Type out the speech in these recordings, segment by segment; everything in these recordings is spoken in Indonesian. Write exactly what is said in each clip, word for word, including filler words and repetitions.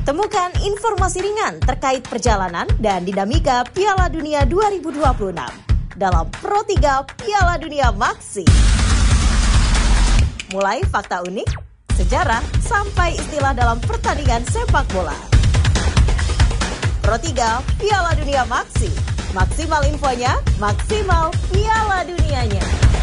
Temukan informasi ringan terkait perjalanan dan dinamika Piala Dunia dua ribu dua puluh enam dalam Pro tiga Piala Dunia Maxi. Mulai fakta unik, sejarah, sampai istilah dalam pertandingan sepak bola. Pro tiga Piala Dunia Maxi. Maksimal infonya, maksimal Piala Dunianya.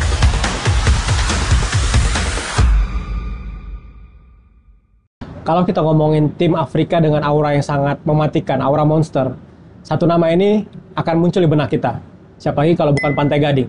Kalau kita ngomongin tim Afrika dengan aura yang sangat mematikan, aura monster, satu nama ini akan muncul di benak kita. Siapa lagi kalau bukan Pantai Gading.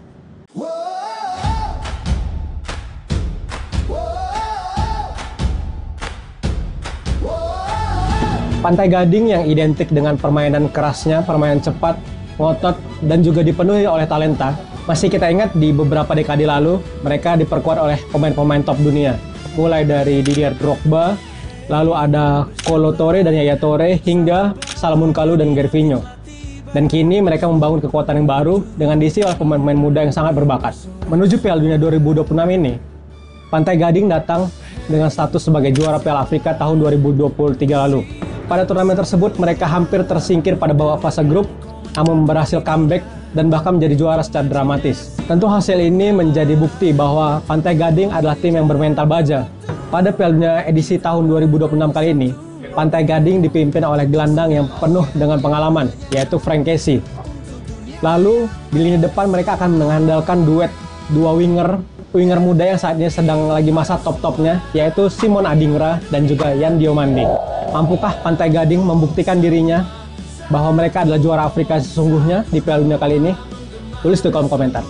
Pantai Gading yang identik dengan permainan kerasnya, permainan cepat, ngotot, dan juga dipenuhi oleh talenta. Masih kita ingat di beberapa dekade lalu, mereka diperkuat oleh pemain-pemain top dunia. Mulai dari Didier Drogba, lalu ada Kolo Touré dan Yaya Touré, hingga Salomon Kalou dan Gervinho. Dan kini mereka membangun kekuatan yang baru dengan diisi oleh pemain-pemain muda yang sangat berbakat. Menuju Piala Dunia dua ribu dua puluh enam ini, Pantai Gading datang dengan status sebagai juara Piala Afrika tahun dua ribu dua puluh tiga lalu. Pada turnamen tersebut, mereka hampir tersingkir pada babak fase grup, namun berhasil comeback dan bahkan menjadi juara secara dramatis. Tentu hasil ini menjadi bukti bahwa Pantai Gading adalah tim yang bermental baja. Pada Piala Dunia edisi tahun dua ribu dua puluh enam kali ini, Pantai Gading dipimpin oleh gelandang yang penuh dengan pengalaman, yaitu Frank Kessie. Lalu, di lini depan mereka akan mengandalkan duet dua winger, winger muda yang saat ini sedang lagi masa top-topnya, yaitu Simon Adingra dan juga Yan Diomande. Mampukah Pantai Gading membuktikan dirinya bahwa mereka adalah juara Afrika sesungguhnya di Piala Dunia kali ini? Tulis di kolom komentar.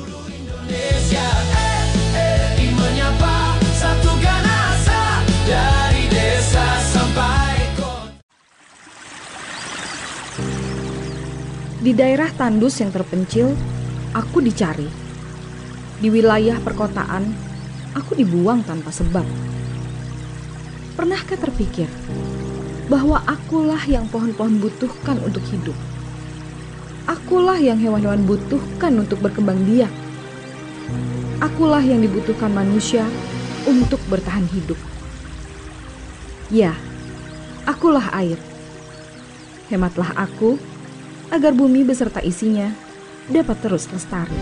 Di daerah tandus yang terpencil, aku dicari. Di wilayah perkotaan, aku dibuang tanpa sebab. Pernahkah terpikir bahwa akulah yang pohon-pohon butuhkan untuk hidup? Akulah yang hewan-hewan butuhkan untuk berkembang biak. Akulah yang dibutuhkan manusia untuk bertahan hidup. Ya, akulah air. Hematlah aku agar bumi beserta isinya dapat terus lestari.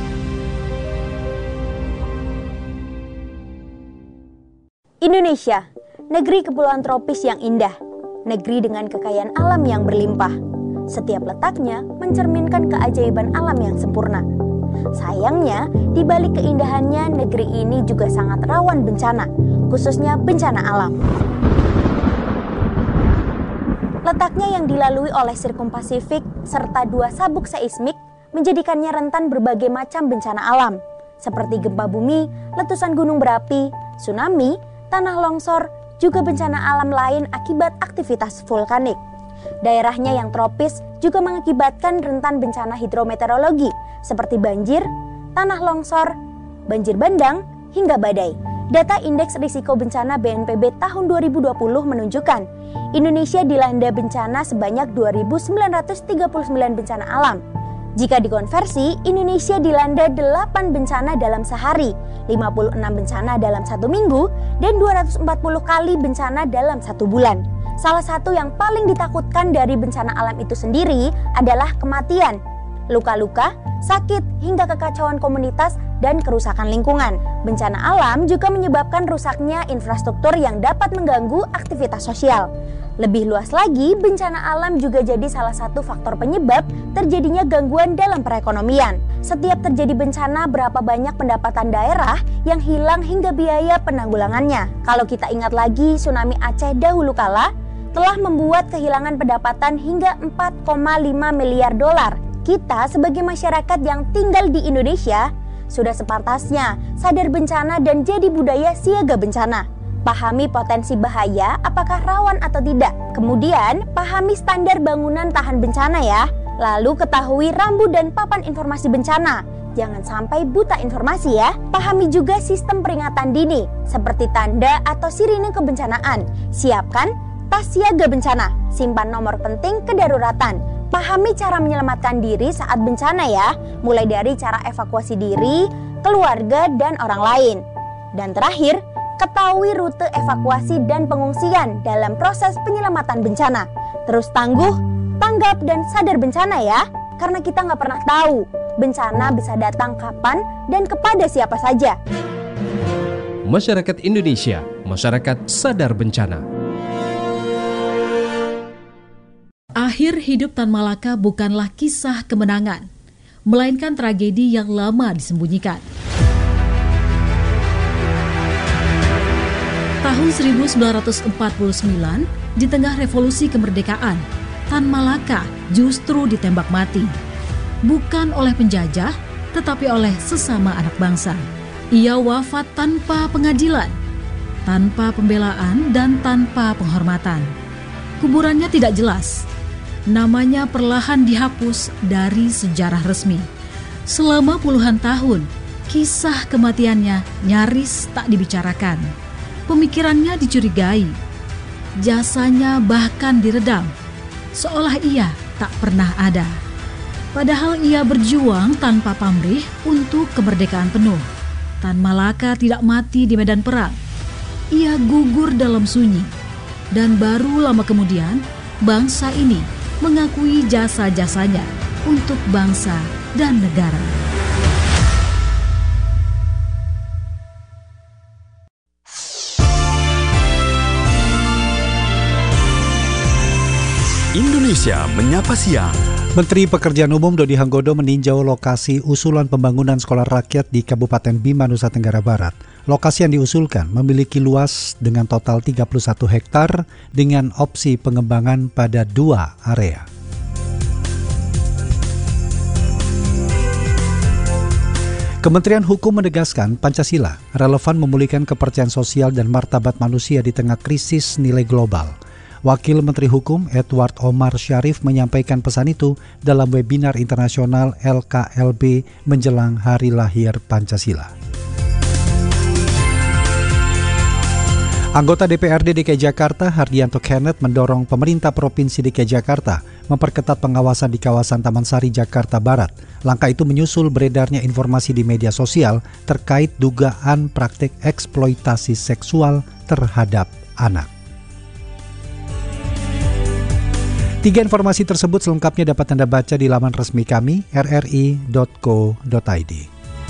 Indonesia, negeri kepulauan tropis yang indah, negeri dengan kekayaan alam yang berlimpah. Setiap letaknya mencerminkan keajaiban alam yang sempurna. Sayangnya, di balik keindahannya, negeri ini juga sangat rawan bencana, khususnya bencana alam. Letaknya yang dilalui oleh Sirkum Pasifik serta dua sabuk seismik menjadikannya rentan berbagai macam bencana alam, seperti gempa bumi, letusan gunung berapi, tsunami, tanah longsor, juga bencana alam lain akibat aktivitas vulkanik. Daerahnya yang tropis juga mengakibatkan rentan bencana hidrometeorologi seperti banjir, tanah longsor, banjir bandang, hingga badai. Data Indeks Risiko Bencana B N P B tahun dua ribu dua puluh menunjukkan Indonesia dilanda bencana sebanyak dua ribu sembilan ratus tiga puluh sembilan bencana alam. Jika dikonversi, Indonesia dilanda delapan bencana dalam sehari, lima puluh enam bencana dalam satu minggu, dan dua ratus empat puluh kali bencana dalam satu bulan. Salah satu yang paling ditakutkan dari bencana alam itu sendiri adalah kematian, luka-luka, sakit, hingga kekacauan komunitas dan kerusakan lingkungan. Bencana alam juga menyebabkan rusaknya infrastruktur yang dapat mengganggu aktivitas sosial. Lebih luas lagi, bencana alam juga jadi salah satu faktor penyebab terjadinya gangguan dalam perekonomian. Setiap terjadi bencana, berapa banyak pendapatan daerah yang hilang hingga biaya penanggulangannya. Kalau kita ingat lagi, tsunami Aceh dahulu kala telah membuat kehilangan pendapatan hingga empat koma lima miliar dolar. Kita sebagai masyarakat yang tinggal di Indonesia sudah sepantasnya sadar bencana dan jadi budaya siaga bencana. Pahami potensi bahaya, apakah rawan atau tidak. Kemudian, pahami standar bangunan tahan bencana ya. Lalu ketahui rambu dan papan informasi bencana. Jangan sampai buta informasi ya. Pahami juga sistem peringatan dini, seperti tanda atau sirine kebencanaan. Siapkan tas siaga bencana. Simpan nomor penting kedaruratan. Pahami cara menyelamatkan diri saat bencana ya, mulai dari cara evakuasi diri, keluarga, dan orang lain. Dan terakhir, Ketahui rute evakuasi dan pengungsian dalam proses penyelamatan bencana. Terus tangguh, tanggap, dan sadar bencana ya. Karena kita nggak pernah tahu bencana bisa datang kapan dan kepada siapa saja. Masyarakat Indonesia, masyarakat sadar bencana. Akhir hidup Tan Malaka bukanlah kisah kemenangan, melainkan tragedi yang lama disembunyikan. Tahun seribu sembilan ratus empat puluh sembilan, di tengah revolusi kemerdekaan, Tan Malaka justru ditembak mati. Bukan oleh penjajah, tetapi oleh sesama anak bangsa. Ia wafat tanpa pengadilan, tanpa pembelaan, dan tanpa penghormatan. Kuburannya tidak jelas. Namanya perlahan dihapus dari sejarah resmi. Selama puluhan tahun, kisah kematiannya nyaris tak dibicarakan. Pemikirannya dicurigai, jasanya bahkan diredam, seolah ia tak pernah ada. Padahal ia berjuang tanpa pamrih untuk kemerdekaan penuh. Tan Malaka tidak mati di medan perang. Ia gugur dalam sunyi. Dan baru lama kemudian, bangsa ini mengakui jasa-jasanya untuk bangsa dan negara. Indonesia Menyapa Siang. Menteri Pekerjaan Umum Dodi Hanggodo meninjau lokasi usulan pembangunan sekolah rakyat di Kabupaten Bima, Nusa Tenggara Barat. Lokasi yang diusulkan memiliki luas dengan total tiga puluh satu hektar dengan opsi pengembangan pada dua area. Kementerian Hukum menegaskan Pancasila relevan memulihkan kepercayaan sosial dan martabat manusia di tengah krisis nilai global. Wakil Menteri Hukum Edward Omar Syarif menyampaikan pesan itu dalam webinar internasional L K L B menjelang Hari Lahir Pancasila. Anggota D P R D D K I Jakarta Hardianto Kenneth mendorong pemerintah Provinsi D K I Jakarta memperketat pengawasan di kawasan Taman Sari, Jakarta Barat. Langkah itu menyusul beredarnya informasi di media sosial terkait dugaan praktik eksploitasi seksual terhadap anak. Tiga informasi tersebut selengkapnya dapat Anda baca di laman resmi kami r r i dot co dot i d.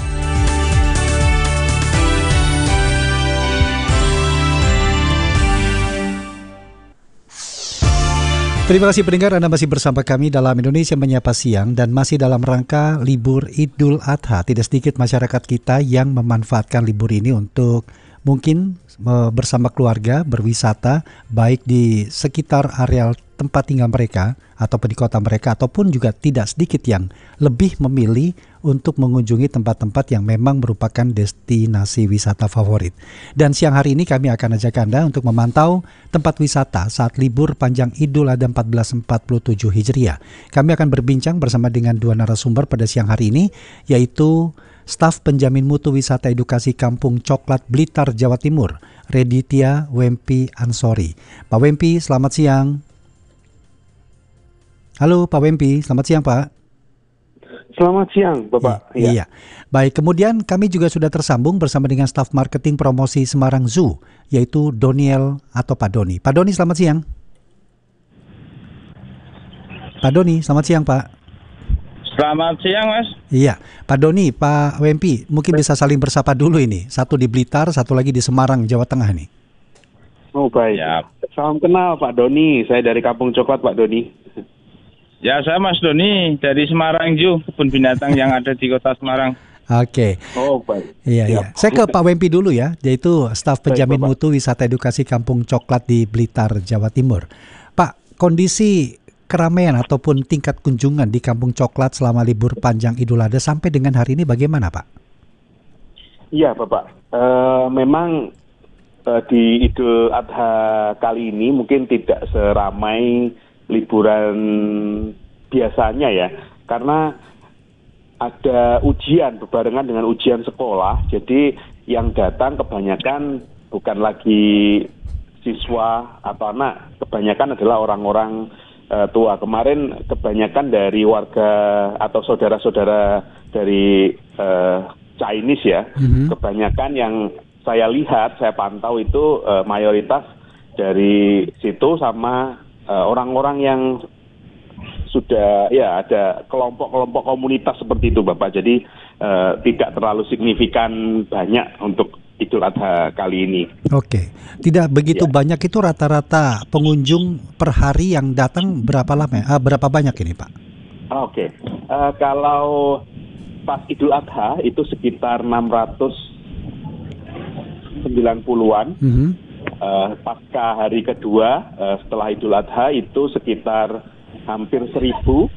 Terima kasih pendengar, Anda masih bersama kami dalam Indonesia Menyapa Siang dan masih dalam rangka libur Idul Adha. Tidak sedikit masyarakat kita yang memanfaatkan libur ini untuk mungkin bersama keluarga berwisata baik di sekitar area tempat tinggal mereka ataupun di kota mereka, ataupun juga tidak sedikit yang lebih memilih untuk mengunjungi tempat-tempat yang memang merupakan destinasi wisata favorit. Dan siang hari ini kami akan ajak Anda untuk memantau tempat wisata saat libur panjang Idul Adha seribu empat ratus empat puluh tujuh Hijriah. Kami akan berbincang bersama dengan dua narasumber pada siang hari ini, yaitu Staf Penjamin Mutu Wisata Edukasi Kampung Coklat Blitar, Jawa Timur, Reditya Wempi Ansori. Pak Wempi, selamat siang. Halo Pak Wempi, selamat siang Pak. Selamat siang Bapak. I- iya. Baik, kemudian kami juga sudah tersambung bersama dengan staf marketing promosi Semarang Zoo, yaitu Doniel atau Pak Doni. Pak Doni, selamat siang. Pak Doni, selamat siang Pak. Selamat siang Mas. Iya, Pak Doni, Pak Wempi, mungkin bisa saling bersapa dulu ini. Satu di Blitar, satu lagi di Semarang, Jawa Tengah nih. Oh baik. Ya. Salam kenal Pak Doni, saya dari Kampung Coklat Pak Doni. Ya, saya Mas Doni dari Semarang Zoo, kebun binatang yang ada di kota Semarang. Oke. Oh baik. Iya, iya. Saya ke Pak Wempi dulu ya, yaitu staf penjamin baik, mutu wisata edukasi Kampung Coklat di Blitar, Jawa Timur. Pak, kondisi keramaian ataupun tingkat kunjungan di Kampung Coklat selama libur panjang Idul Adha sampai dengan hari ini bagaimana Pak? Iya Bapak, e, memang e, di Idul Adha kali ini mungkin tidak seramai liburan biasanya ya, karena ada ujian berbarengan dengan ujian sekolah, jadi yang datang kebanyakan bukan lagi siswa atau anak, kebanyakan adalah orang-orang uh, tua. Kemarin kebanyakan dari warga atau saudara-saudara dari uh, Chinese ya, mm-hmm. kebanyakan yang saya lihat, saya pantau itu uh, mayoritas dari situ sama uh, orang-orang yang sudah ya ada kelompok-kelompok komunitas seperti itu Bapak. Jadi uh, tidak terlalu signifikan banyak untuk Idul Adha kali ini. Oke, tidak begitu Ya. banyak itu rata-rata pengunjung per hari yang datang berapa lama? Ah, berapa banyak ini Pak? Oke, uh, kalau pas Idul Adha itu sekitar enam ratus sembilan puluhan. Mhm. Uh, pasca hari kedua uh, setelah Idul Adha itu sekitar hampir seribu.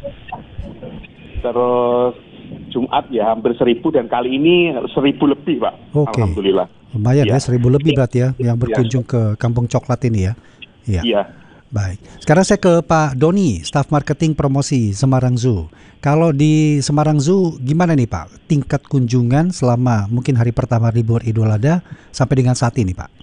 Terus Jumat ya hampir seribu dan kali ini seribu lebih Pak. Oke. Alhamdulillah. Lumayan ya, Ya. seribu lebih berarti ya yang berkunjung ke Kampung Coklat ini ya. Iya. Iya. Baik. Sekarang saya ke Pak Doni, staf marketing promosi Semarang Zoo. Kalau di Semarang Zoo gimana nih Pak? Tingkat kunjungan selama mungkin hari pertama libur Idul Adha sampai dengan saat ini Pak?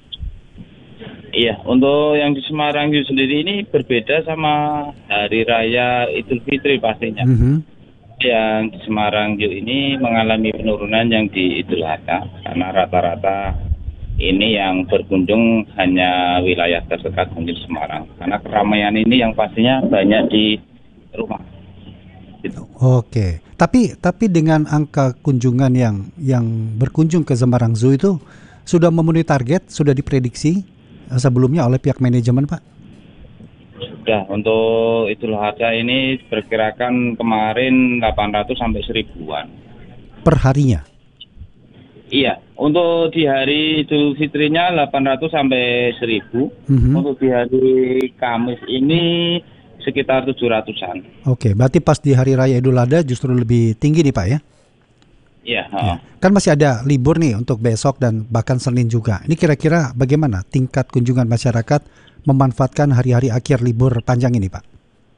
Iya, untuk yang di Semarang itu sendiri ini berbeda sama Hari Raya Idul Fitri pastinya. Mhm. Yang di Semarang Zoo ini mengalami penurunan yang di Idul Adha karena rata-rata ini yang berkunjung hanya wilayah terdekat di Semarang. Karena keramaian ini yang pastinya banyak di rumah. Gitu. Oke. Tapi tapi dengan angka kunjungan yang yang berkunjung ke Semarang Zoo itu sudah memenuhi target, sudah diprediksi eh, sebelumnya oleh pihak manajemen Pak? Sudah, untuk Idul Adha ini perkirakan kemarin delapan ratus sampai seribuan. Per harinya? Iya, untuk di hari Idul Fitrinya delapan ratus sampai seribu. Mhm. Untuk di hari Kamis ini sekitar tujuh ratusan. Oke, berarti pas di hari raya Idul Adha justru lebih tinggi nih Pak ya? Iya, Ya. Kan masih ada libur nih untuk besok dan bahkan Senin juga. Ini kira-kira bagaimana tingkat kunjungan masyarakat memanfaatkan hari-hari akhir libur panjang ini Pak?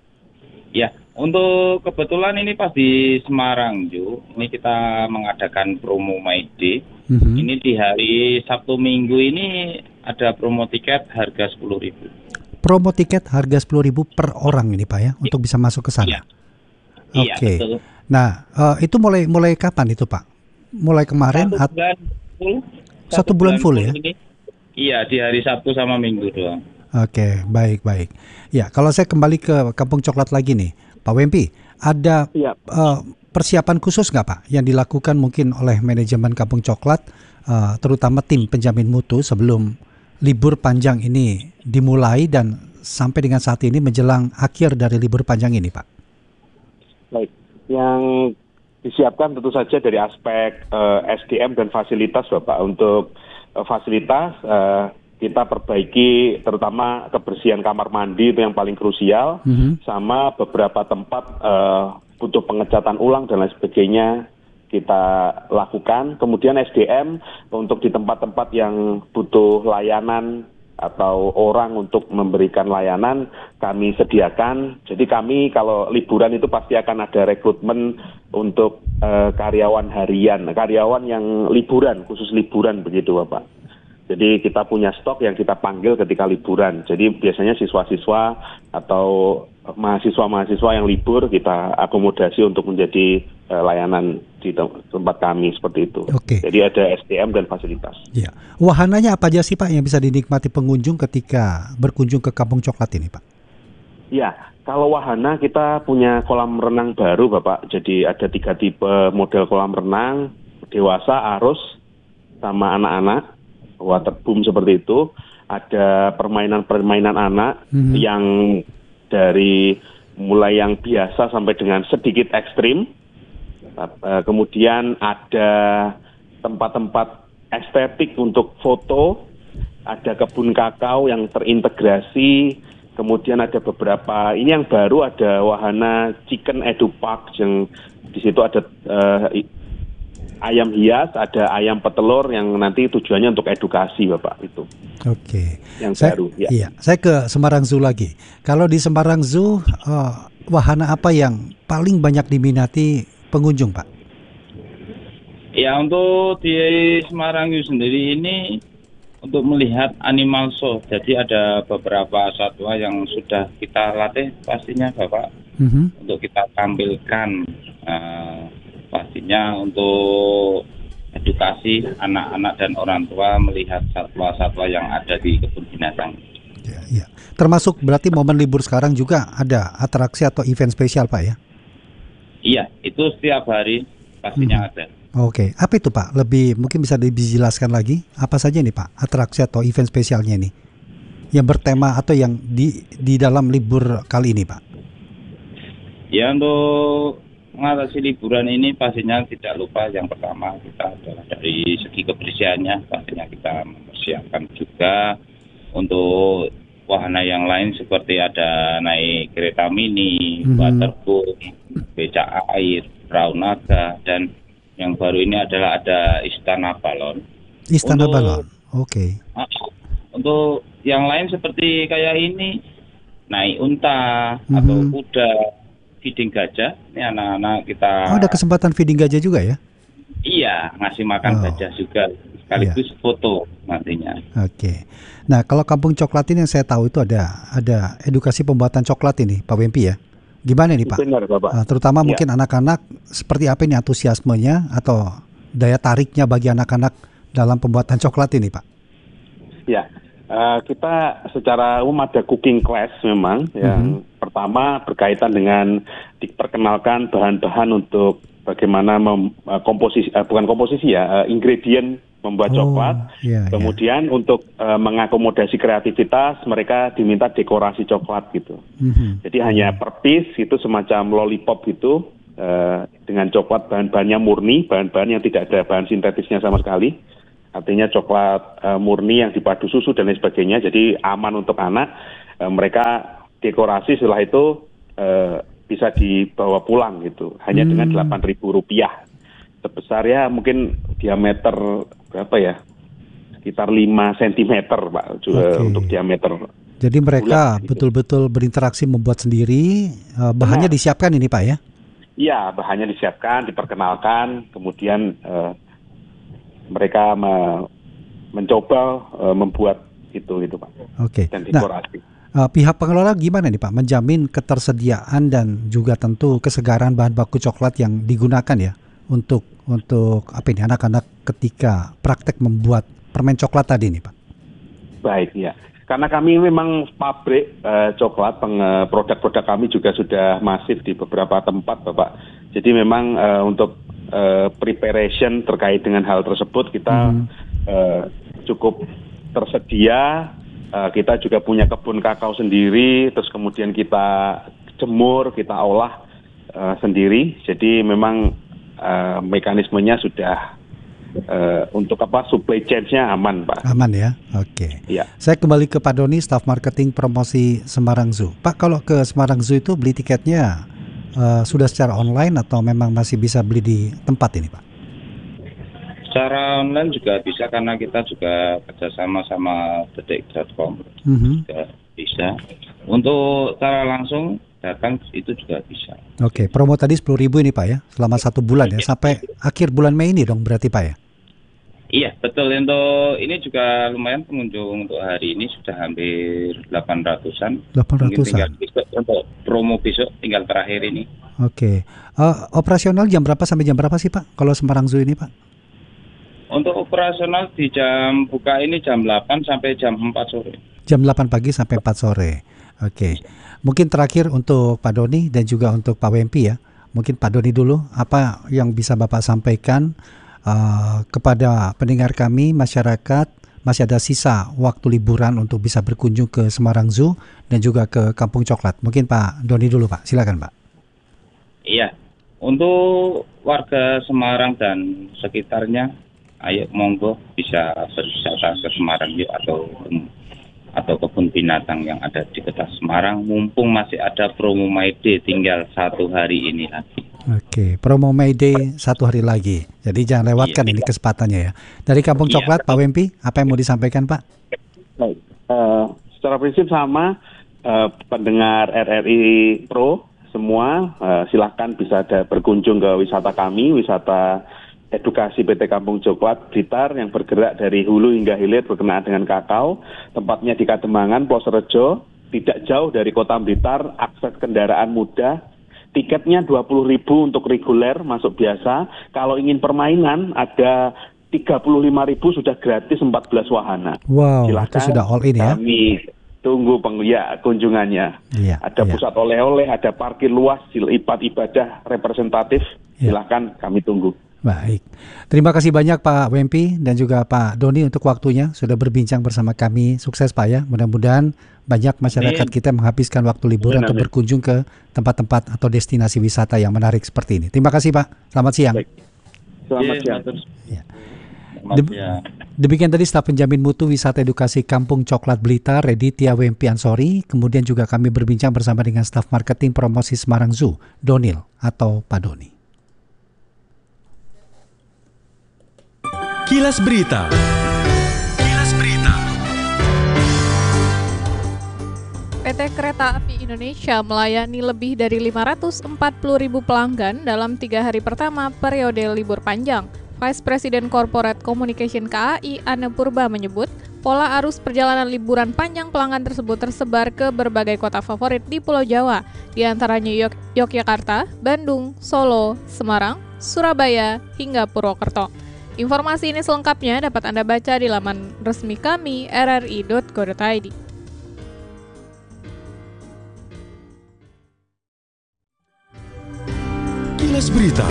ya. Untuk kebetulan ini pas di Semarang Ju, ini kita mengadakan promo My Day. Mhm. Ini di hari Sabtu Minggu ini ada promo tiket harga sepuluh ribu. Promo tiket harga sepuluh ribu per orang ini Pak ya, untuk bisa masuk ke sana. Iya. Iya, Oke. betul. Nah, eh, itu mulai mulai kapan itu Pak? Mulai kemarin? Satu at- bulan full. Satu bulan full ya? ini. Iya, di hari Sabtu sama Minggu doang. Oke, baik baik. Ya, kalau saya kembali ke Kampung Coklat lagi nih, Pak Wempi, ada Iya. eh, persiapan khusus nggak Pak yang dilakukan mungkin oleh manajemen Kampung Coklat, eh, terutama tim penjamin mutu sebelum libur panjang ini dimulai dan sampai dengan saat ini menjelang akhir dari libur panjang ini, Pak? Baik, yang disiapkan tentu saja dari aspek eh, S D M dan fasilitas Bapak. Untuk eh, fasilitas eh, kita perbaiki terutama kebersihan kamar mandi itu yang paling krusial, Mhm. sama beberapa tempat eh, butuh pengecatan ulang dan lain sebagainya kita lakukan. Kemudian S D M untuk di tempat-tempat yang butuh layanan atau orang untuk memberikan layanan kami sediakan. Jadi kami kalau liburan itu pasti akan ada rekrutmen untuk eh, karyawan harian, karyawan yang liburan, khusus liburan begitu Bapak. Jadi kita punya stok yang kita panggil ketika liburan. Jadi biasanya siswa-siswa atau mahasiswa-mahasiswa yang libur kita akomodasi untuk menjadi eh, layanan di tem- tempat kami seperti itu. Oke. Jadi ada S D M dan fasilitas. Ya. Wahananya apa aja sih Pak yang bisa dinikmati pengunjung ketika berkunjung ke Kampung Coklat ini, Pak? Ya, kalau wahana kita punya kolam renang baru Bapak. Jadi ada tiga tipe model kolam renang, dewasa, arus, sama anak-anak, waterboom seperti itu. Ada permainan-permainan anak Mhm. yang dari mulai yang biasa sampai dengan sedikit ekstrim. Uh, kemudian ada tempat-tempat estetik untuk foto, ada kebun kakao yang terintegrasi, kemudian ada beberapa, ini yang baru ada wahana Chicken Edu Park yang di situ ada uh, ayam hias, ada ayam petelur yang nanti tujuannya untuk edukasi Bapak itu. Oke. Yang Saya, baru, ya. Iya, saya ke Semarang Zoo lagi. Kalau di Semarang Zoo, eh, wahana apa yang paling banyak diminati pengunjung, Pak? Ya, untuk di Semarang itu sendiri ini untuk melihat animal show. Jadi ada beberapa satwa yang sudah kita latih pastinya Bapak, Mhm. untuk kita tampilkan. Uh, pastinya untuk edukasi anak-anak dan orang tua melihat satwa-satwa yang ada di kebun binatang. Ya, ya. Termasuk berarti momen libur sekarang juga ada atraksi atau event spesial Pak ya? Iya, itu setiap hari pastinya hmm. ada. Oke, apa itu Pak? Lebih mungkin bisa dijelaskan lagi apa saja nih Pak atraksi atau event spesialnya nih yang bertema atau yang di di dalam libur kali ini Pak? Ya, untuk mengatasi liburan ini pastinya tidak lupa yang pertama kita adalah dari segi kebersihannya, pastinya kita mempersiapkan juga untuk wahana yang lain seperti ada naik kereta mini, mm-hmm. waterboat, becak air, perahu naga, dan yang baru ini adalah ada istana balon. Istana untuk, balon, oke. Okay. Untuk yang lain seperti kayak ini naik unta mm-hmm. atau kuda, feeding gajah. Ini anak-anak kita. Oh, ada kesempatan feeding gajah juga ya? Iya, ngasih makan oh. gajah juga. Sekaligus iya. foto nantinya. Oke. Okay. Nah, kalau Kampung Coklat ini yang saya tahu itu ada ada edukasi pembuatan coklat ini, Pak Wempi ya. Gimana nih Pak? Benar, Bapak. Uh, terutama ya. mungkin anak-anak seperti apa ini antusiasmenya atau daya tariknya bagi anak-anak dalam pembuatan coklat ini, Pak? Ya, uh, kita secara umum ada cooking class memang yang mm-hmm. pertama berkaitan dengan diperkenalkan bahan-bahan untuk bagaimana mem, uh, komposisi uh, bukan komposisi ya, uh, ingredient membuat oh, coklat. Yeah, Kemudian yeah. untuk uh, mengakomodasi kreativitas mereka diminta dekorasi coklat gitu. Mm-hmm. Jadi hanya per piece itu semacam lollipop gitu uh, dengan coklat bahan-bahannya murni, bahan-bahan yang tidak ada bahan sintetisnya sama sekali. Artinya coklat uh, murni yang dipadu susu dan lain sebagainya. Jadi aman untuk anak. Uh, mereka dekorasi setelah itu uh, bisa dibawa pulang gitu. Hanya hmm. dengan delapan ribu rupiah. Sebesar ya mungkin diameter berapa ya? Sekitar lima sentimeter Pak juga okay. untuk diameter. Jadi mereka bulan, betul-betul gitu. berinteraksi membuat sendiri. Uh, bahannya Benar. disiapkan ini Pak ya? Iya, bahannya disiapkan, diperkenalkan, kemudian uh, mereka me- mencoba uh, membuat itu itu Pak. Oke. Okay. Dan dekorasi. Nah, uh, pihak pengelola gimana nih Pak menjamin ketersediaan dan juga tentu kesegaran bahan baku coklat yang digunakan ya untuk untuk apa ini anak-anak ketika praktek membuat permen coklat tadi nih Pak? Baik ya. Karena kami memang pabrik uh, coklat, peng, uh, produk-produk kami juga sudah masif di beberapa tempat Bapak. Jadi memang uh, untuk uh, preparation terkait dengan hal tersebut kita hmm. uh, cukup tersedia. Uh, kita juga punya kebun kakao sendiri, terus kemudian kita jemur, kita olah uh, sendiri. Jadi memang uh, mekanismenya sudah uh, untuk apa supply chain-nya aman, Pak. Aman ya, oke. Iya. Saya kembali ke Pak Doni, staf marketing promosi Semarang Zoo. Pak, kalau ke Semarang Zoo itu beli tiketnya uh, sudah secara online atau memang masih bisa beli di tempat ini, Pak? Secara online juga bisa karena kita juga kerjasama sama detik dot com mm-hmm. juga bisa. Untuk secara langsung datang itu juga bisa. Oke, promo tadi sepuluh ribu ini Pak ya, selama satu bulan ya, sampai akhir bulan Mei ini dong berarti Pak ya? Iya betul, untuk ini juga lumayan pengunjung untuk hari ini sudah hampir delapan ratusan. delapan ratusan. Besok, untuk promo besok tinggal terakhir ini. Oke, uh, operasional jam berapa sampai jam berapa sih Pak kalau Semarang Zoo ini Pak? Untuk operasional di jam buka ini jam delapan sampai jam empat sore. Jam delapan pagi sampai empat sore. Oke. Mungkin terakhir untuk Pak Doni dan juga untuk Pak Wempi ya. Mungkin Pak Doni dulu, apa yang bisa Bapak sampaikan uh, kepada pendengar kami, masyarakat, masih ada sisa waktu liburan untuk bisa berkunjung ke Semarang Zoo dan juga ke Kampung Coklat. Mungkin Pak Doni dulu Pak, silakan Pak. Iya, untuk warga Semarang dan sekitarnya, ayo monggo bisa berwisata ke Semarang yuk atau atau kebun binatang yang ada di kota Semarang. Mumpung masih ada promo May Day tinggal satu hari ini lagi. Oke, promo May Day satu hari lagi. Jadi jangan lewatkan iya, ini kesempatannya ya. Dari Kampung iya, Coklat, Pak Wempi, apa yang mau disampaikan Pak? Baik, uh, secara prinsip sama uh, pendengar R R I Pro semua uh, silahkan bisa ada berkunjung ke wisata kami, wisata edukasi P T Kampung Coklat Blitar yang bergerak dari hulu hingga hilir berkenaan dengan kakao. Tempatnya di Kademangan, Plosorejo, tidak jauh dari kota Blitar, akses kendaraan mudah, Tiketnya dua puluh ribu untuk reguler masuk biasa. Kalau ingin permainan ada tiga puluh lima ribu sudah gratis empat belas wahana. Wow, Silahkan itu sudah all in ya? Kami tunggu peng ya kunjungannya. Iya, ada iya. pusat oleh-oleh, ada parkir luas, tempat ibadah representatif. Iya. Silahkan kami tunggu. Baik, terima kasih banyak Pak Wempi dan juga Pak Doni untuk waktunya sudah berbincang bersama kami. Sukses Pak ya, mudah-mudahan banyak masyarakat Amin. kita menghabiskan waktu liburan Amin, untuk amin. berkunjung ke tempat-tempat atau destinasi wisata yang menarik seperti ini. Terima kasih Pak, selamat siang. Baik. Selamat Iya, siang. matur. Ya. Selamat Dem- siang. Demikian tadi staf penjamin mutu wisata edukasi Kampung Coklat Blitar, Reditya Wempi Ansori. Kemudian juga kami berbincang bersama dengan staf marketing promosi Semarang Zoo, Donil atau Pak Doni. Kilas Berita. Kilas Berita. P T Kereta Api Indonesia melayani lebih dari lima ratus empat puluh ribu pelanggan dalam tiga hari pertama periode libur panjang. Vice President Corporate Communication K A I, Anne Purba menyebut, pola arus perjalanan liburan panjang pelanggan tersebut tersebar ke berbagai kota favorit di Pulau Jawa, di antaranya Yok- Yogyakarta, Bandung, Solo, Semarang, Surabaya, hingga Purwokerto. Informasi ini selengkapnya dapat Anda baca di laman resmi kami r r i dot co dot i d. Kilas Berita.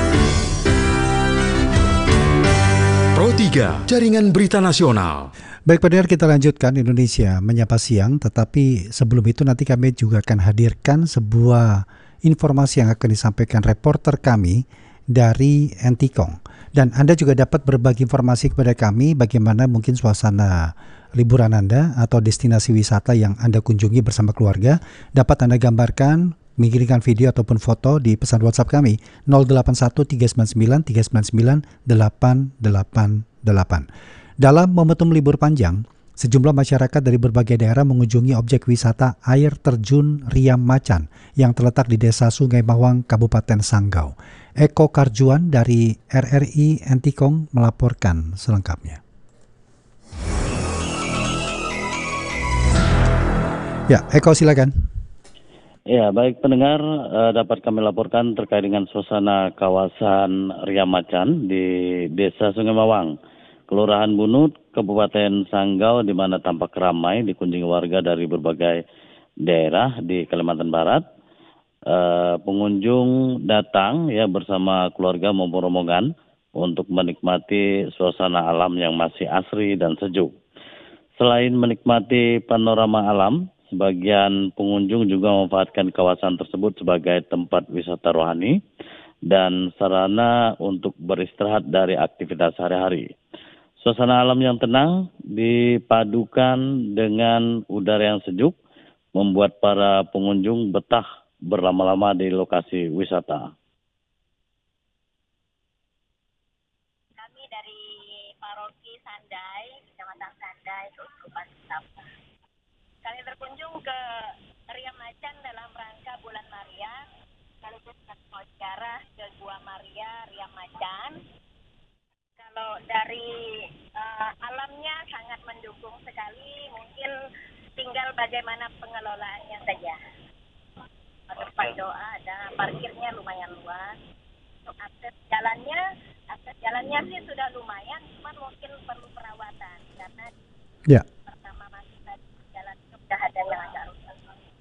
Pro tiga, Jaringan Berita Nasional. Baik pendengar, kita lanjutkan Indonesia Menyapa Siang, tetapi sebelum itu nanti kami juga akan hadirkan sebuah informasi yang akan disampaikan reporter kami dari Entikong. Dan Anda juga dapat berbagi informasi kepada kami bagaimana mungkin suasana liburan Anda atau destinasi wisata yang Anda kunjungi bersama keluarga. Dapat Anda gambarkan, mengirimkan video ataupun foto di pesan WhatsApp kami nol delapan satu tiga sembilan sembilan tiga sembilan sembilan delapan delapan delapan. Dalam momentum libur panjang, sejumlah masyarakat dari berbagai daerah mengunjungi objek wisata air terjun Riam Macan yang terletak di Desa Sungai Mawang, Kabupaten Sanggau. Eko Karjuan dari R R I Entikong melaporkan selengkapnya. Ya, Eko silakan. Ya, baik pendengar, eh, dapat kami laporkan terkait dengan suasana kawasan Riam Macan di Desa Sungai Mawang, Kelurahan Bunut, Kabupaten Sanggau, di mana tampak ramai dikunjungi warga dari berbagai daerah di Kalimantan Barat. Uh, pengunjung datang ya bersama keluarga maupun rombongan untuk menikmati suasana alam yang masih asri dan sejuk. Selain menikmati panorama alam, sebagian pengunjung juga memanfaatkan kawasan tersebut sebagai tempat wisata rohani dan sarana untuk beristirahat dari aktivitas sehari-hari. Suasana alam yang tenang dipadukan dengan udara yang sejuk membuat para pengunjung betah berlama-lama di lokasi wisata. Kami dari Paroki Sandai, Kecamatan Sandai, Keuskupan Sabah. Kami berkunjung ke Riam Macan dalam rangka Bulan Maria, sekaligus mau ziarah ke Gua Maria Riam Macan. Kalau dari uh, alamnya sangat mendukung sekali, mungkin tinggal bagaimana pengelolaannya saja. Tempat doa ada, parkirnya lumayan luas. Untuk akses jalannya, akses jalannya sih sudah lumayan, cuma mungkin perlu perawatan karena ya. pertama masih jalan sudah ada yang agak rusak.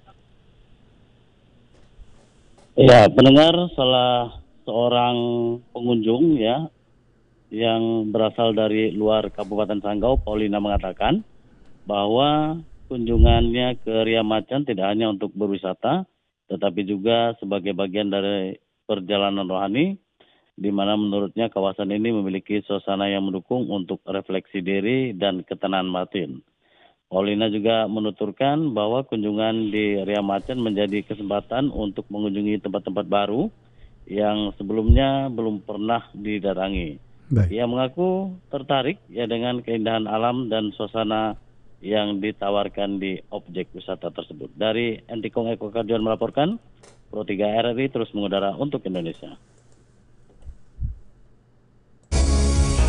Ya, pendengar, salah seorang pengunjung ya yang berasal dari luar Kabupaten Sanggau, Paulina, mengatakan bahwa kunjungannya ke Riam Macan tidak hanya untuk berwisata, tetapi juga sebagai bagian dari perjalanan rohani, di mana menurutnya kawasan ini memiliki suasana yang mendukung untuk refleksi diri dan ketenangan batin. Paulina juga menuturkan bahwa kunjungan di Riam Macan menjadi kesempatan untuk mengunjungi tempat-tempat baru yang sebelumnya belum pernah didatangi. Baik. Ia mengaku tertarik ya dengan keindahan alam dan suasana yang ditawarkan di objek wisata tersebut. Dari Entikong, Eko Karjuan melaporkan, Pro tiga R R I terus mengudara untuk Indonesia.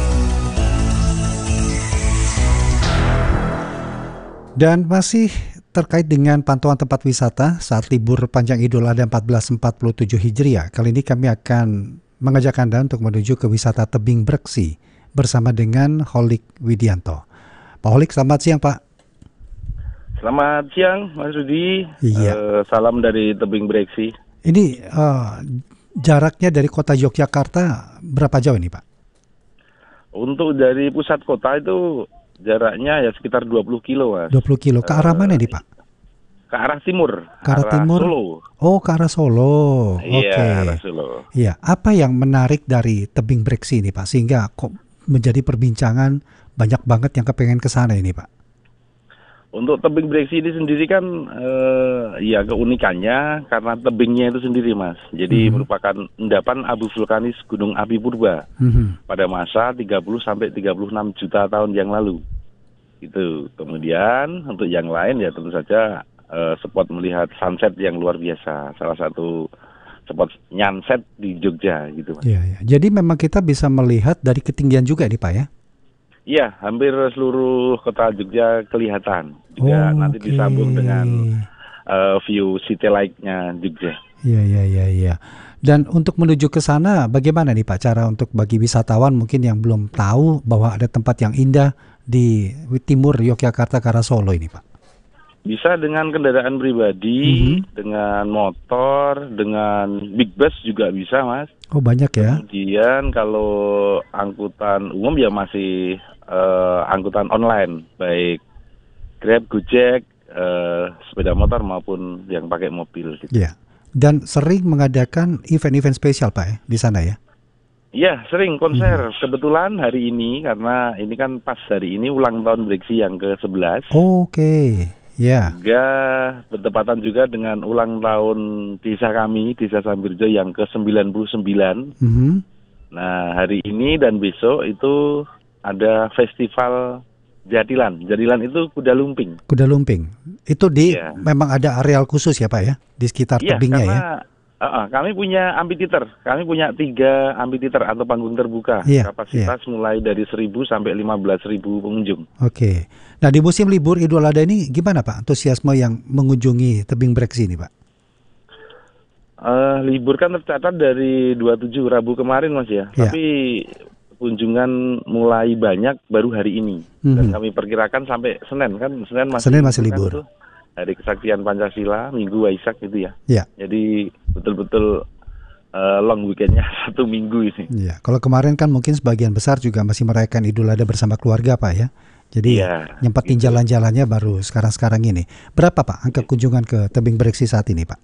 Dan masih terkait dengan pantauan tempat wisata saat libur panjang Idul Adha seribu empat ratus empat puluh tujuh Hijriah. Kali ini kami akan mengajak Anda untuk menuju ke wisata Tebing Breksi bersama dengan Holik Widianto. Pak Holik, selamat siang Pak. Selamat siang Mas Rudi. Iya. Uh, salam dari Tebing Breksi. Ini uh, jaraknya dari kota Yogyakarta berapa jauh ini Pak? Untuk dari pusat kota itu jaraknya ya sekitar dua puluh kilo Mas. dua puluh kilo. Ke arah mana nih Pak? Ke arah timur. Ke arah timur? Solo. Oh, ke arah Solo. Iya, Oke. arah Solo. Iya, apa yang menarik dari Tebing Breksi ini Pak sehingga kok menjadi perbincangan banyak banget yang kepengen ke sana ini Pak? Untuk Tebing Breksi ini sendiri kan eh, ya keunikannya karena tebingnya itu sendiri Mas. Jadi mm-hmm. merupakan endapan abu vulkanis Gunung Api Purba mm-hmm. pada masa tiga puluh sampai tiga puluh enam juta tahun yang lalu. Itu. Kemudian untuk yang lain ya tentu saja eh, spot melihat sunset yang luar biasa. Salah satu spot nyanset di Jogja gitu Mas. Iya, ya. Jadi memang kita bisa melihat dari ketinggian juga nih Pak ya? Iya, hampir seluruh kota Jogja kelihatan. Juga oh, nanti okay. disambung dengan uh, view city light-nya Jogja. Iya, iya, iya, iya. Dan untuk menuju ke sana, bagaimana nih Pak cara untuk bagi wisatawan mungkin yang belum tahu bahwa ada tempat yang indah di timur Yogyakarta ke arah Solo ini Pak? Bisa dengan kendaraan pribadi, mm-hmm. dengan motor, dengan big bus juga bisa Mas. Oh banyak ya. Kemudian kalau angkutan umum ya masih uh, angkutan online, baik Grab, Gojek, uh, sepeda motor maupun yang pakai mobil. Gitu. Iya. Dan sering mengadakan event-event spesial Pak ya di sana ya? Iya sering konser. Hmm. Kebetulan hari ini karena ini kan pas hari ini ulang tahun Breksi yang ke sebelas. Oh, Oke. Okay. Ya. Juga bertepatan juga dengan ulang tahun desa kami, Desa Sambirjo yang ke sembilan puluh sembilan. Mm-hmm. Nah, hari ini dan besok itu ada festival Jatilan. Jatilan itu kuda lumping. Kuda lumping. Itu di ya. Memang ada areal khusus ya Pak ya? Di sekitar ya, tebingnya karena, ya? Uh, uh, kami punya amphitheater. Kami punya tiga amphitheater atau panggung terbuka. Ya, Kapasitas ya. mulai dari seribu sampai lima belas ribu pengunjung. Oke. Nah di musim libur Idul Adha ini gimana Pak antusiasme yang mengunjungi Tebing Breksi ini Pak? Uh, libur kan tercatat dari dua puluh tujuh Rabu kemarin Mas ya. ya. Tapi kunjungan mulai banyak baru hari ini. Mm-hmm. Dan kami perkirakan sampai Senin kan. Senin masih, Senin masih libur. Kan, hari Kesaktian Pancasila, Minggu Waisak gitu ya. Ya. Jadi betul-betul uh, long weekendnya satu minggu ini. Iya. Kalau kemarin kan mungkin sebagian besar juga masih merayakan Idul Adha bersama keluarga Pak ya. Jadi ya, nyempetin gitu. Jalan-jalannya baru sekarang-sekarang ini. Berapa Pak angka kunjungan ke Tebing Breksi saat ini Pak?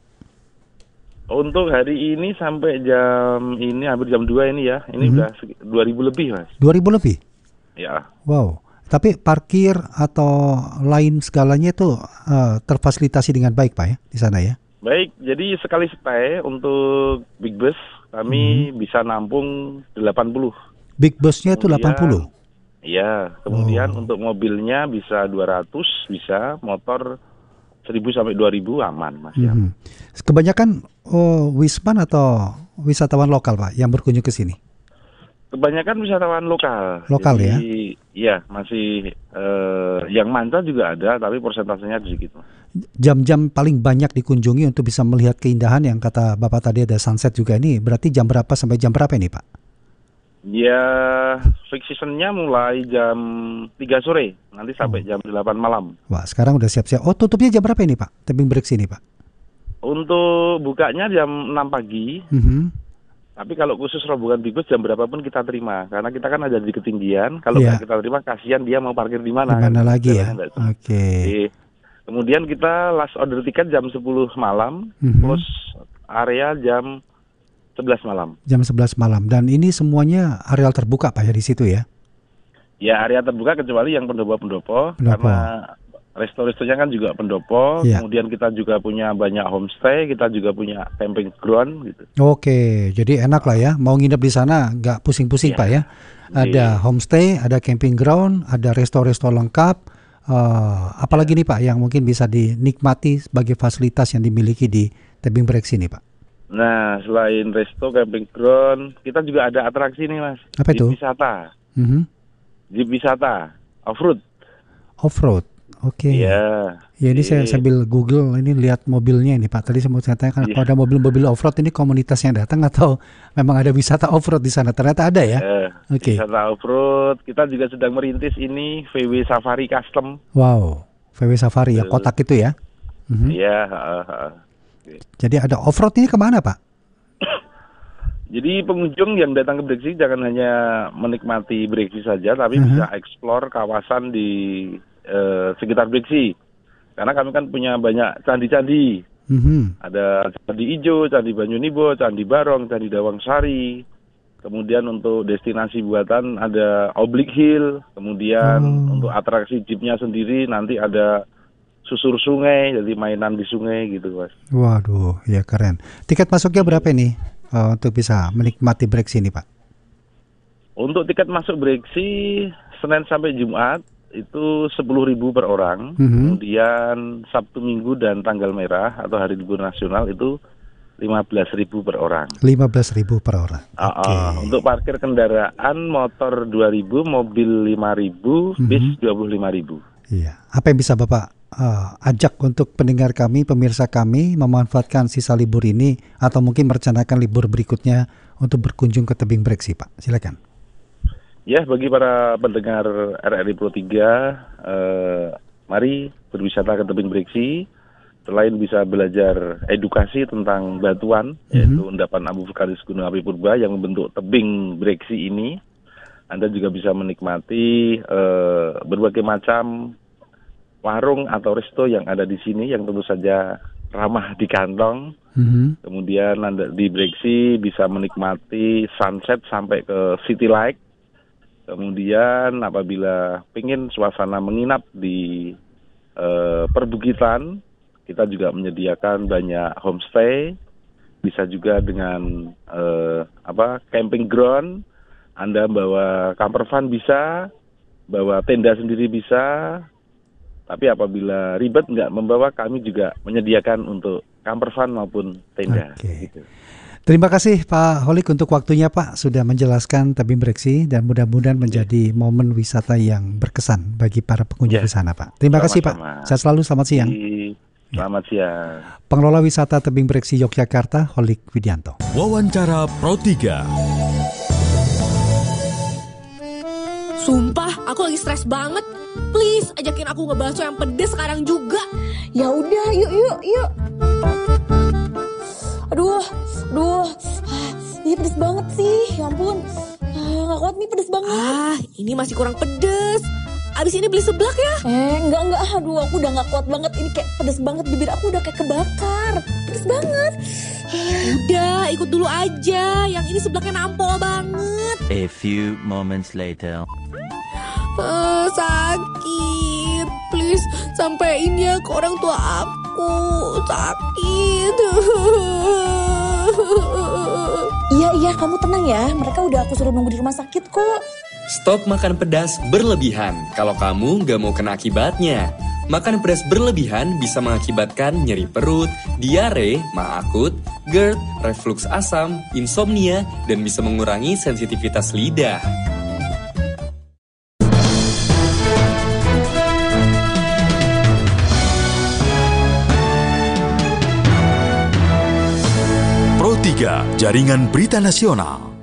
Untuk hari ini sampai jam ini hampir jam dua ini ya. Ini mm-hmm. udah dua ribu lebih Mas. dua ribu lebih? Ya. Wow. Tapi parkir atau lain segalanya itu uh, terfasilitasi dengan baik Pak ya di sana ya? Baik, jadi sekali stay untuk big bus kami hmm. bisa nampung delapan puluh. Big busnya itu delapan puluh? Iya, kemudian oh. untuk mobilnya bisa dua ratus, bisa motor seribu sampai dua ribu aman Mas ya. Hmm. Kebanyakan oh, wisman atau wisatawan lokal Pak yang berkunjung ke sini? Kebanyakan wisatawan lokal. Lokal Jadi, ya? Iya, masih eh, yang manca juga ada, tapi persentasenya sedikit. Jam-jam paling banyak dikunjungi untuk bisa melihat keindahan yang kata Bapak tadi ada sunset juga ini, berarti jam berapa sampai jam berapa ini Pak? Ya, peak seasonnya mulai jam tiga sore, nanti sampai oh. jam delapan malam. Wah, sekarang udah siap-siap. Oh, tutupnya jam berapa ini Pak? Tebing Breksi ini Pak? Untuk bukanya jam enam pagi. Mm-hmm. Tapi kalau khusus rombongan big bus jam berapapun kita terima, karena kita kan ada di ketinggian. Kalau yeah. kita terima, kasihan dia mau parkir di mana? Di mana kan? lagi ya? Oke. Okay. Kemudian kita last order tiket jam sepuluh malam, mm-hmm. plus area jam sebelas malam. Jam sebelas malam. Dan ini semuanya areal terbuka Pak ya di situ ya? Ya area terbuka kecuali yang pendopo-pendopo, karena resto-restonya kan juga pendopo, ya. Kemudian kita juga punya banyak homestay, kita juga punya camping ground gitu. Oke, jadi enak lah ya, mau nginep di sana nggak pusing-pusing ya. Pak ya. Ada ya. Homestay, ada camping ground, ada resto-resto lengkap. Uh, apalagi ya. Nih Pak yang mungkin bisa dinikmati sebagai fasilitas yang dimiliki di Tebing Breksi nih Pak? Nah, selain resto, camping ground, kita juga ada atraksi nih Mas. Apa itu? Jeep wisata. Mm-hmm. Jeep wisata, off-road. Off-road. Oke. Iya. Ya ini saya Iya. sambil Google ini lihat mobilnya ini Pak. Tadi saya mau tanya kan Iya. kalau ada mobil-mobil off-road ini komunitas yang datang atau memang ada wisata off-road di sana? Ternyata ada ya. Eh, Oke. Wisata off-road. Kita juga sedang merintis ini V W Safari Custom. Wow. V W Safari ya, Betul. kotak itu ya. Mhm. Iya. heeh, heeh. Jadi ada off-road ini kemana Pak? Jadi pengunjung yang datang ke Breksi jangan hanya menikmati Breksi saja, tapi Mhm. bisa eksplor kawasan di eh, sekitar Breksi. Karena kami kan punya banyak candi-candi. Mhm. Ada Candi Ijo, Candi Banyunibo, Candi Barong, Candi Dawang Sari. Kemudian untuk destinasi buatan ada Oblique Hill. Kemudian Oh. untuk atraksi jeepnya sendiri nanti ada susur sungai, jadi mainan di sungai gitu, Mas. Waduh, ya keren. Tiket masuknya berapa ini eh, untuk bisa menikmati Breksi ini Pak? Untuk tiket masuk Breksi Senin sampai Jumat itu sepuluh ribu per orang. Mhm. Kemudian Sabtu Minggu dan tanggal merah atau hari libur nasional itu lima belas ribu per orang. lima belas ribu per orang. Ah, ah. Untuk parkir kendaraan motor dua ribu, mobil lima ribu, bis Mhm. dua puluh lima ribu. Iya. Apa yang bisa Bapak eh, ajak untuk pendengar kami, pemirsa kami memanfaatkan sisa libur ini atau mungkin merencanakan libur berikutnya untuk berkunjung ke tebing Breksi, Pak? Silakan. Ya, bagi para pendengar R R I Pro tiga, eh, mari berwisata ke tebing Breksi. Selain bisa belajar edukasi tentang batuan, Mhm. yaitu endapan abu vulkanis Gunung Api Purba yang membentuk tebing Breksi ini, Anda juga bisa menikmati eh, berbagai macam warung atau resto yang ada di sini yang tentu saja ramah di kantong. Mhm. Kemudian Anda di Breksi bisa menikmati sunset sampai ke City Light. Kemudian apabila ingin suasana menginap di eh, perbukitan, kita juga menyediakan banyak homestay. Bisa juga dengan eh, apa camping ground. Anda bawa camper van bisa, bawa tenda sendiri bisa. Tapi apabila ribet nggak membawa, kami juga menyediakan untuk camper van maupun tenda. Oke. Gitu. Terima kasih Pak Holik untuk waktunya Pak, sudah menjelaskan tebing Breksi dan mudah-mudahan menjadi momen wisata yang berkesan bagi para pengunjung Ya. di sana Pak. Terima kasih Pak. Sama-sama. Sehat selalu, selamat siang. Di- Selamat siang. Pengelola wisata tebing Breksi Yogyakarta, Holik Widianto. Wawancara Pro tiga. Sumpah, aku lagi stres banget. Please, ajakin aku ngebahas yang pedes sekarang juga. Ya udah, yuk yuk yuk. Aduh, aduh, ah, ini pedes banget sih, ya ampun. Ah, nggak kuat nih, pedes banget. Ah, ini masih kurang pedes. Abis ini beli seblak ya? Eh, enggak enggak, aduh aku udah nggak kuat banget. Ini kayak pedes banget, bibir aku udah kayak kebakar. Pedes banget. Udah, ikut dulu aja. Yang ini seblaknya nampol banget. A few moments later. Ah, sakit. Please, sampein ya ke orang tua aku. Sakit. Iya iya, kamu tenang ya. Mereka udah aku suruh nunggu di rumah sakit kok. Stop makan pedas berlebihan kalau kamu nggak mau kena akibatnya. Makan pedas berlebihan bisa mengakibatkan nyeri perut, diare, ma akut, GERD, reflux asam, insomnia, dan bisa mengurangi sensitivitas lidah. Pro tiga, Jaringan Berita Nasional.